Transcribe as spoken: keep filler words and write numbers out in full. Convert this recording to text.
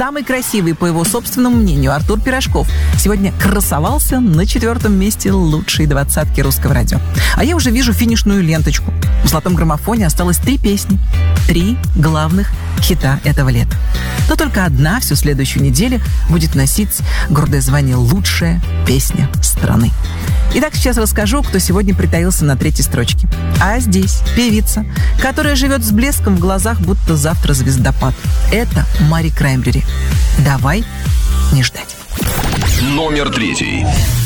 самый красивый, по его собственному мнению, Артур Пирожков сегодня красовался на четвертом месте лучшей двадцатки русского радио. А я уже вижу финишную ленточку. В «Золотом граммофоне» осталось три песни. Три главных хита этого лета. Но только одна всю следующую неделю будет носить гордое звание «Лучшая песня страны». Итак, сейчас расскажу, кто сегодня притаился на третьей строчке. А здесь певица, которая живет с блеском в глазах, будто завтра звездопад. Это Мари Краймбрери. «Давай не ждать». Номер третий.